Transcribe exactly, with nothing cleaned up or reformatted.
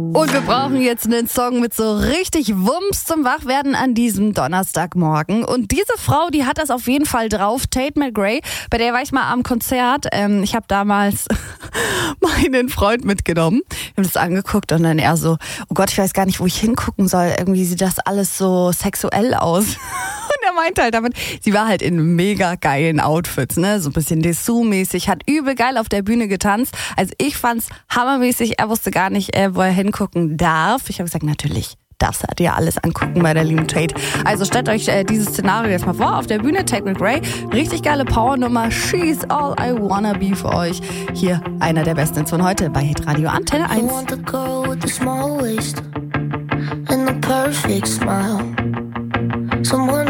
Und wir brauchen jetzt einen Song mit so richtig Wumms zum Wachwerden an diesem Donnerstagmorgen. Und diese Frau, die hat das auf jeden Fall drauf. Tate McRae, bei der war ich mal am Konzert. Ähm, ich habe damals meinen Freund mitgenommen. Wir haben das angeguckt und dann er so, oh Gott, ich weiß gar nicht, wo ich hingucken soll. Irgendwie sieht das alles so sexuell aus. Und er meinte halt damit, sie war halt in mega geilen Outfits, ne, so ein bisschen Dessous-mäßig, hat übel geil auf der Bühne getanzt. Also ich fand's hammermäßig, er wusste gar nicht, äh, wo er hingucken darf. Ich habe gesagt, natürlich, das hat ihr alles angucken bei der lieben Tate. Also stellt euch äh, dieses Szenario jetzt mal vor, auf der Bühne, Tate McRae, richtig geile Powernummer, She's All I Wanna Be für euch. Hier einer der besten von heute bei Hitradio Antenne eins. Someone